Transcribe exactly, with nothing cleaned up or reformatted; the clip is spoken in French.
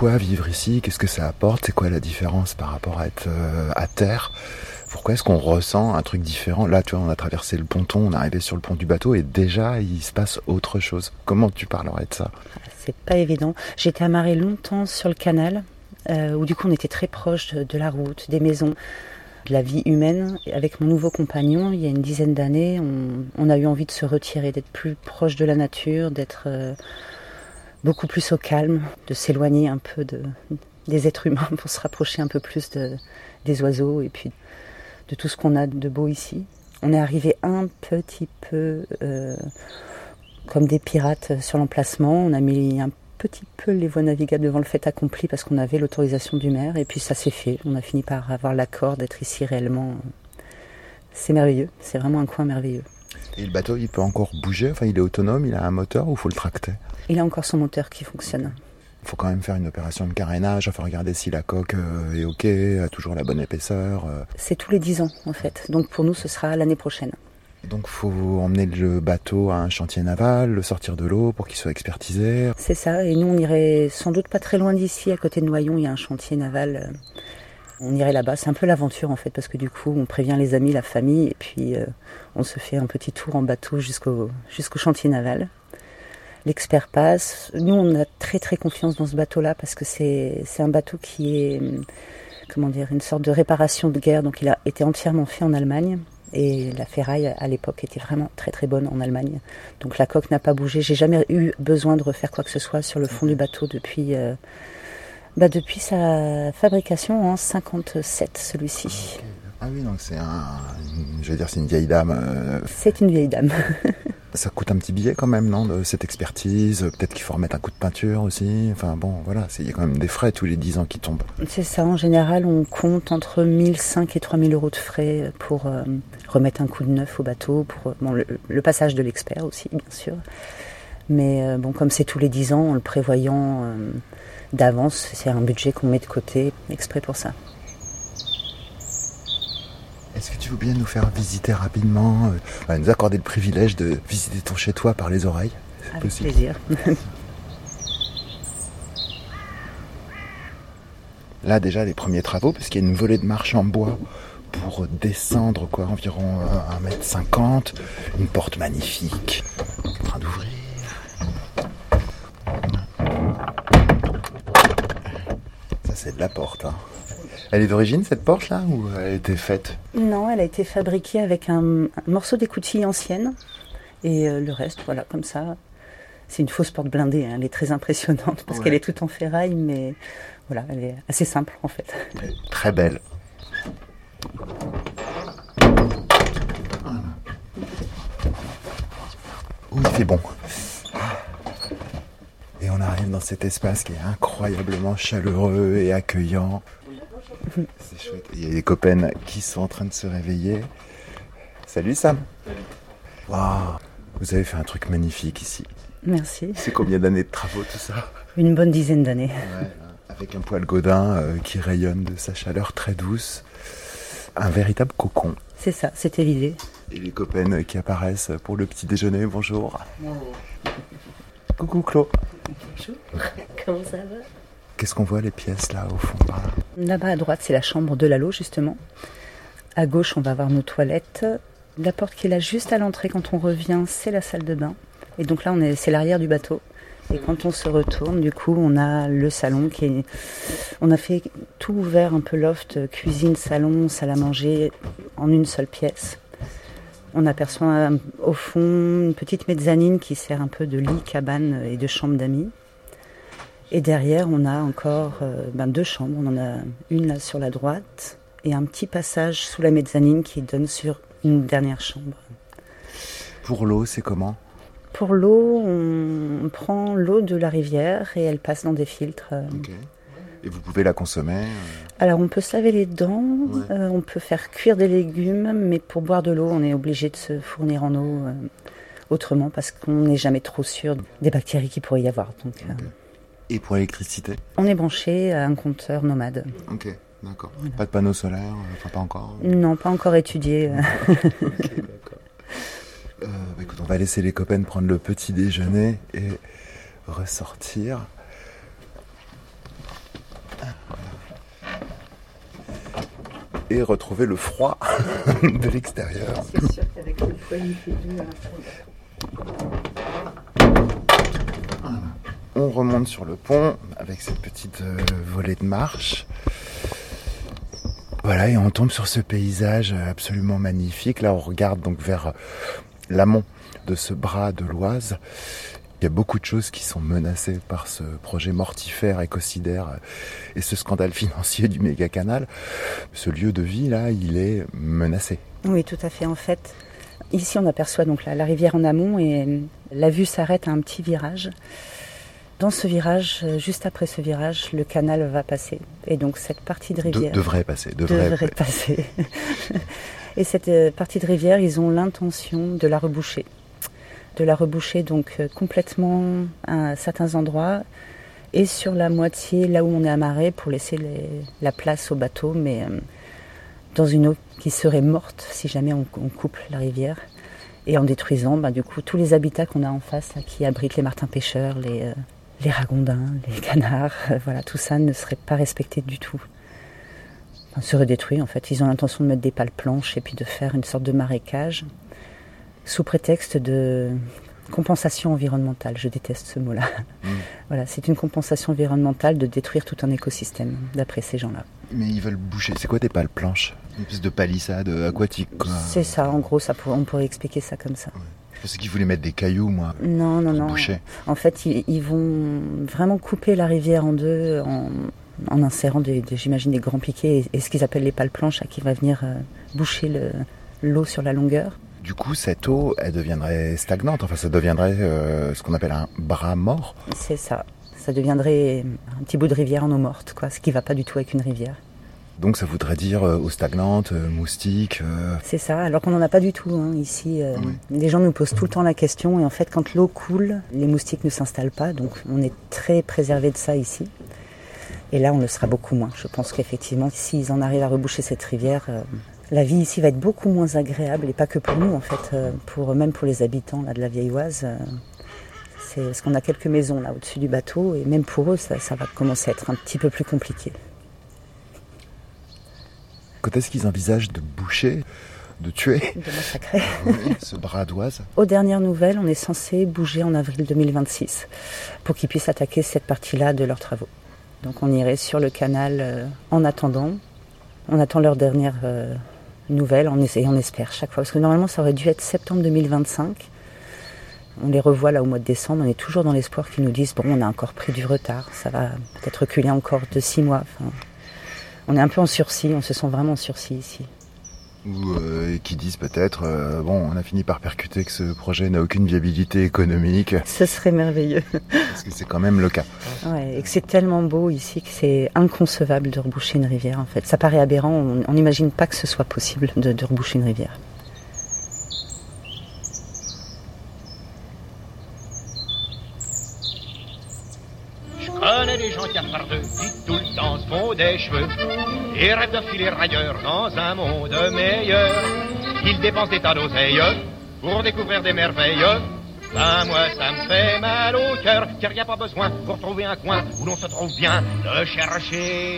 quoi vivre ici? Qu'est-ce que ça apporte? C'est quoi la différence par rapport à être euh, à terre? Pourquoi est-ce qu'on ressent un truc différent? Là, tu vois, on a traversé le ponton, on est arrivé sur le pont du bateau et déjà, il se passe autre chose. Comment tu parlerais de ça? C'est pas évident. J'étais amarrée longtemps sur le canal, euh, où du coup on était très proche de, de la route, des maisons, de la vie humaine. Et avec mon nouveau compagnon, il y a une dizaine d'années, on, on a eu envie de se retirer, d'être plus proche de la nature, d'être euh, beaucoup plus au calme, de s'éloigner un peu de, des êtres humains pour se rapprocher un peu plus de, des oiseaux et puis de tout ce qu'on a de beau ici. On est arrivé un petit peu euh, comme des pirates sur l'emplacement. On a mis un petit peu les voies navigables devant le fait accompli parce qu'on avait l'autorisation du maire et puis ça s'est fait. On a fini par avoir l'accord d'être ici réellement. C'est merveilleux, c'est vraiment un coin merveilleux. Et le bateau, il peut encore bouger? Enfin, il est autonome, il a un moteur ou il faut le tracter? Il a encore son moteur qui fonctionne. Il faut quand même faire une opération de carénage, enfin regarder si la coque euh, est ok, a toujours la bonne épaisseur. Euh. C'est tous les dix ans en fait, donc pour nous ce sera l'année prochaine. Donc il faut emmener le bateau à un chantier naval, le sortir de l'eau pour qu'il soit expertisé. C'est ça, et nous on irait sans doute pas très loin d'ici, à côté de Noyon, il y a un chantier naval. On irait là-bas, c'est un peu l'aventure en fait, parce que du coup on prévient les amis, la famille, et puis euh, on se fait un petit tour en bateau jusqu'au, jusqu'au chantier naval. L'expert passe. Nous, on a très très confiance dans ce bateau-là parce que c'est, c'est un bateau qui est, comment dire, une sorte de réparation de guerre. Donc il a été entièrement fait en Allemagne et la ferraille à l'époque était vraiment très très bonne en Allemagne. Donc la coque n'a pas bougé. J'ai jamais eu besoin de refaire quoi que ce soit sur le fond du bateau depuis, euh, bah depuis sa fabrication en cinquante-sept, celui-ci. Okay. Ah oui, donc c'est un, je vais dire, c'est une vieille dame. Euh... C'est une vieille dame. Ça coûte un petit billet quand même, non, de cette expertise? Peut-être qu'il faut remettre un coup de peinture aussi. Enfin bon, voilà, il y a quand même des frais tous les dix ans qui tombent. C'est ça, en général, on compte entre mille cinq et trois mille euros de frais pour euh, remettre un coup de neuf au bateau, pour bon, le, le passage de l'expert aussi, bien sûr. Mais euh, bon, comme c'est tous les dix ans, en le prévoyant euh, d'avance, c'est un budget qu'on met de côté exprès pour ça. Est-ce que tu veux bien nous faire visiter rapidement, euh, nous accorder le privilège de visiter ton chez-toi par les oreilles? C'est Avec possible. plaisir. Là déjà les premiers travaux, parce qu'il y a une volée de marche en bois pour descendre quoi, environ un mètre cinquante, une porte magnifique, en train d'ouvrir. Ça c'est de la porte, hein. Elle est d'origine cette porte là ou elle a été faite? Non, elle a été fabriquée avec un, un morceau d'écoutille ancienne et euh, le reste, voilà, comme ça. C'est une fausse porte blindée, hein, elle est très impressionnante parce ouais. qu'elle est toute en ferraille, mais voilà, elle est assez simple en fait. Très belle. Oui, il fait bon. Et on arrive dans cet espace qui est incroyablement chaleureux et accueillant. C'est chouette. Il y a des copains qui sont en train de se réveiller. Salut Sam. Waouh, vous avez fait un truc magnifique ici. Merci. C'est combien d'années de travaux tout ça? Une bonne dizaine d'années. Ouais, avec un poêle Godin euh, qui rayonne de sa chaleur très douce. Un véritable cocon. C'est ça, c'était l'idée. Et les copains qui apparaissent pour le petit déjeuner, bonjour. Bonjour. Coucou Claude. Bonjour, comment ça va? Qu'est-ce qu'on voit les pièces là au fond par là? Là-bas à droite c'est la chambre de Lalo justement. À gauche on va voir nos toilettes. La porte qui est là juste à l'entrée quand on revient c'est la salle de bain. Et donc là on est, c'est l'arrière du bateau. Et quand on se retourne du coup on a le salon qui est... On a fait tout ouvert, un peu loft, cuisine, salon, salle à manger en une seule pièce. On aperçoit au fond une petite mezzanine qui sert un peu de lit, cabane et de chambre d'amis. Et derrière, on a encore euh, ben, deux chambres. On en a une là sur la droite et un petit passage sous la mezzanine qui donne sur une dernière chambre. Pour l'eau, c'est comment? Pour l'eau, on prend l'eau de la rivière et elle passe dans des filtres. Euh... Okay. Et vous pouvez la consommer? euh... Alors, on peut se laver les dents, ouais. euh, on peut faire cuire des légumes, mais pour boire de l'eau, on est obligé de se fournir en eau euh, autrement parce qu'on n'est jamais trop sûr des bactéries qu'il pourrait y avoir. Donc, okay. euh... Et pour l'électricité? On est branché à un compteur nomade. Ok, d'accord. Voilà. Pas de panneaux solaires, enfin pas encore? Non, pas encore étudié. Ok, d'accord. Euh, bah écoute, on va laisser les copains prendre le petit déjeuner et ressortir. et retrouver le froid de l'extérieur. C'est sûr qu'avec le froid, il fait doux à Voilà. On remonte sur le pont avec cette petite euh, volée de marche. Voilà, et on tombe sur ce paysage absolument magnifique. Là, on regarde donc vers l'amont de ce bras de l'Oise. Il y a beaucoup de choses qui sont menacées par ce projet mortifère, écocidaire et ce scandale financier du méga canal. Ce lieu de vie, là, il est menacé. Oui, tout à fait. En fait, ici, on aperçoit donc la, la rivière en amont et la vue s'arrête à un petit virage. Dans ce virage, juste après ce virage, le canal va passer. Et donc cette partie de rivière... De, devrait passer. Devrait, devrait passer. Et cette partie de rivière, ils ont l'intention de la reboucher. De la reboucher donc complètement à certains endroits et sur la moitié, là où on est amarré, pour laisser les, la place au bateau, mais euh, dans une eau qui serait morte si jamais on, on coupe la rivière. Et en détruisant, bah, du coup, tous les habitats qu'on a en face, là, qui abritent les martins pêcheurs, les... Euh, les ragondins, les canards, euh, voilà, tout ça ne serait pas respecté du tout. Enfin, serait détruit en fait. Ils ont l'intention de mettre des pales planches et puis de faire une sorte de marécage sous prétexte de compensation environnementale. Je déteste ce mot-là. Mmh. Voilà, c'est une compensation environnementale de détruire tout un écosystème, d'après ces gens-là. Mais ils veulent boucher. C'est quoi des pales planches? Une espèce de palissade aquatique, quoi. C'est ça, en gros, ça pourrait, on pourrait expliquer ça comme ça. Ouais. Je pensais qu'ils voulaient mettre des cailloux, moi. Non, non, non. Boucher. En fait, ils, ils vont vraiment couper la rivière en deux en, en insérant, des, des, j'imagine, des grands piquets et, et ce qu'ils appellent les pales planches, qui va venir euh, boucher le, l'eau sur la longueur. Du coup, cette eau, elle deviendrait stagnante. Enfin, ça deviendrait euh, ce qu'on appelle un bras mort. C'est ça. Ça deviendrait un petit bout de rivière en eau morte, quoi. Ce qui ne va pas du tout avec une rivière. Donc ça voudrait dire euh, eau stagnante, euh, moustiques... Euh... C'est ça, alors qu'on n'en a pas du tout hein, ici. Euh, oui. Les gens nous posent tout le temps la question et en fait quand l'eau coule, les moustiques ne s'installent pas, donc on est très préservé de ça ici. Et là on le sera beaucoup moins. Je pense qu'effectivement, s'ils en arrivent à reboucher cette rivière, euh, la vie ici va être beaucoup moins agréable et pas que pour nous en fait, euh, pour, même pour les habitants là, de la Vieille Oise. Euh, c'est, parce qu'on a quelques maisons là au-dessus du bateau et même pour eux ça, ça va commencer à être un petit peu plus compliqué. Quand est-ce qu'ils envisagent de boucher, de tuer de massacrer ce bras d'Oise? Aux dernières nouvelles, on est censé bouger en avril deux mille vingt-six pour qu'ils puissent attaquer cette partie-là de leurs travaux. Donc on irait sur le canal euh, en attendant. On attend leurs dernières euh, nouvelles on essaie, et on espère chaque fois. Parce que normalement, ça aurait dû être septembre deux mille vingt-cinq. On les revoit là au mois de décembre. On est toujours dans l'espoir qu'ils nous disent « Bon, on a encore pris du retard. Ça va peut-être reculer encore de six mois. » Enfin, on est un peu en sursis, on se sent vraiment en sursis ici. Ou euh, qui disent peut-être, euh, bon, on a fini par percuter que ce projet n'a aucune viabilité économique. Ce serait merveilleux. Parce que c'est quand même le cas. Ouais, et que c'est tellement beau ici que c'est inconcevable de reboucher une rivière en fait. Ça paraît aberrant, on n'imagine pas que ce soit possible de, de reboucher une rivière. Je connais des gens qui attardent, qui tout le temps se font des cheveux et rêvent de filer ailleurs dans un monde meilleur. Ils dépensent des tas d'oseilles pour découvrir des merveilles. Ben moi ça me fait mal au cœur, car y a pas besoin pour trouver un coin où l'on se trouve bien de chercher